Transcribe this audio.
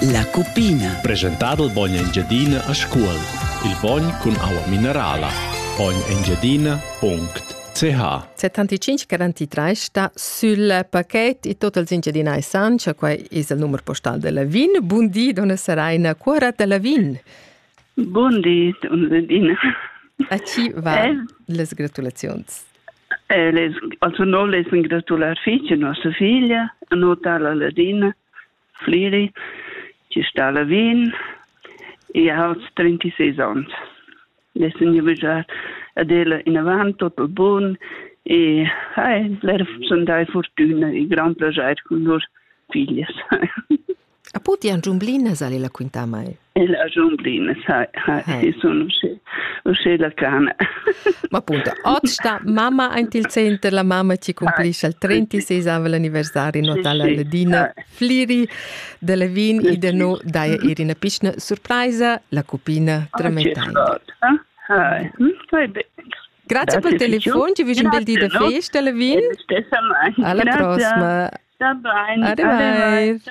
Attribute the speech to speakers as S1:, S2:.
S1: La Cupina.
S2: Presentato il Bogna Engiadina a scuola. Il Bogn con acqua minerale. bognengiadina.ch
S3: 7543 sta sul pacchetto e tutto il Engiadina e Sancia, qua è il numero postale della Vin. Buondì, donna Saraina, cuora della Vin.
S4: Buondì, donna Vedina.
S3: A ci va le gratulazioni?
S4: Also non le gratular figlia, nostra figlia, nota la Ladina, Fliri, ci sta la Vin, e ha 36 anni. Adesso io già adela in avanti, tutto il buon, e lei sono dai fortuna, e gran piacere con loro figlie.
S3: A puti a Giumblina sale la quinta mai?
S4: E la Giumblina, sai, sono uscì la cana.
S3: Ma appunto, oggi sta mamma in il centro, la mamma ci complisce il 36 anniversario Natale alla Dina Fliri della Vin e da noi dai una piccola sorpresa, la cupina tramettante. Grazie per il telefono, ci vediamo un bel di festa alla Vin. Alla prossima.
S4: Arrivederci.